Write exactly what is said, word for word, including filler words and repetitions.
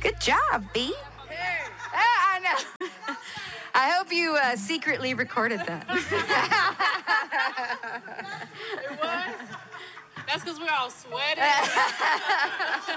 Good job, B. Ah, I know. I hope you uh, secretly recorded that. It was? That's because we're all sweating.